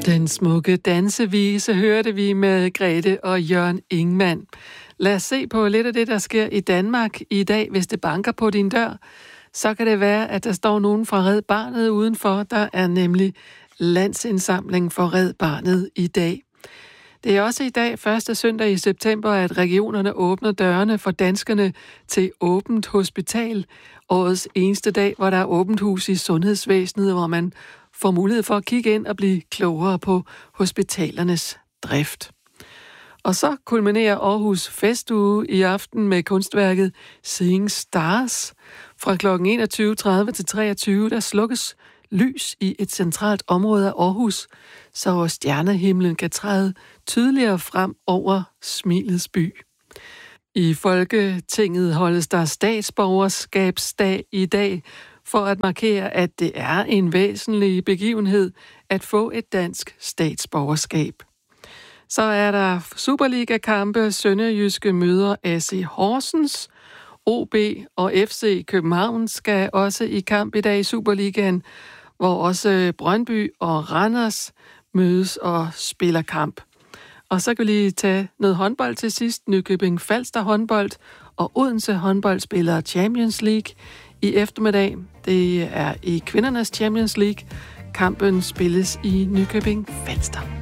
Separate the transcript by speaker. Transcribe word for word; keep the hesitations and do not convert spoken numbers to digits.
Speaker 1: Den smukke dansevise hørte vi med Grete og Jørgen Ingmann. Lad os se på lidt af det, der sker i Danmark i dag. Hvis det banker på din dør, så kan det være, at der står nogen fra Red Barnet udenfor. Der er nemlig landsindsamling for Red Barnet i dag. Det er også i dag, første søndag i september, at regionerne åbner dørene for danskerne til åbent hospital. Årets eneste dag, hvor der er åbent hus i sundhedsvæsenet, hvor man får mulighed for at kigge ind og blive klogere på hospitalernes drift. Og så kulminerer Aarhus Festuge i aften med kunstværket Seeing Stars. Fra klokken enogtyve tredive til treogtyve, der slukkes lys i et centralt område af Aarhus, så stjernehimlen kan træde tydeligere frem over Smilets by. I Folketinget holdes der statsborgerskabsdag i dag, for at markere, at det er en væsentlig begivenhed at få et dansk statsborgerskab. Så er der Superliga-kampe, Sønderjyske møder A C Horsens. O B og F C København skal også i kamp i dag i Superligaen, hvor også Brøndby og Randers mødes og spiller kamp. Og så kan vi lige tage noget håndbold til sidst. Nykøbing Falster håndbold og Odense håndbold spiller Champions League i eftermiddag. Det er i kvindernes Champions League. Kampen spilles i Nykøbing Falster.